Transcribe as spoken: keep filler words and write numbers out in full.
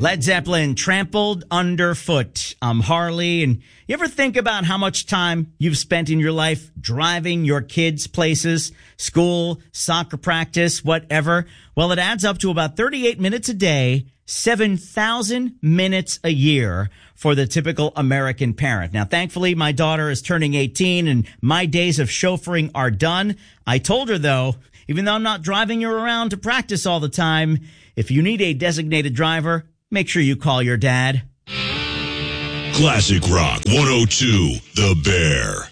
Led Zeppelin, Trampled Underfoot. I'm Harley, and you ever think about how much time you've spent in your life driving your kids places, school, soccer practice, whatever? Well, it adds up to about thirty-eight minutes a day, seven thousand minutes a year for the typical American parent. Now, thankfully, my daughter is turning eighteen, and my days of chauffeuring are done. I told her, though, even though I'm not driving you around to practice all the time, if you need a designated driver, make sure you call your dad. Classic Rock one oh two, The Bear.